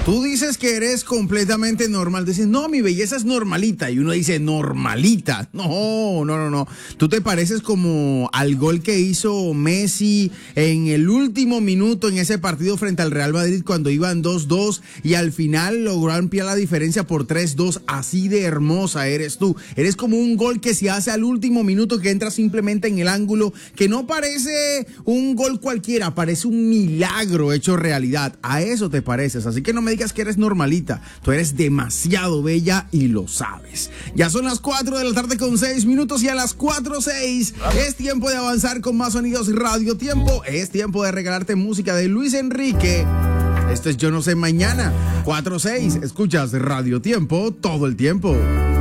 Tú dices que eres completamente normal. Dices, no, mi belleza es normalita. Y uno dice, normalita. No. Tú te pareces como al gol que hizo Messi en el último minuto en ese partido frente al Real Madrid cuando iban 2-2 y al final logró ampliar la diferencia por 3-2. Así de hermosa eres tú. Eres como un gol que se hace al último minuto, que entra simplemente en el ángulo, que no parece un gol cualquiera, parece un milagro hecho realidad. A eso te pareces. Así que no me digas que eres normalita, tú eres demasiado bella y lo sabes. Ya son las 4 de la tarde con 6 minutos y a las 4:06 es tiempo de avanzar con más sonidos Radio Tiempo. Es tiempo de regalarte música de Luis Enrique. Esto es Yo No Sé Mañana. 4:06, escuchas Radio Tiempo todo el tiempo.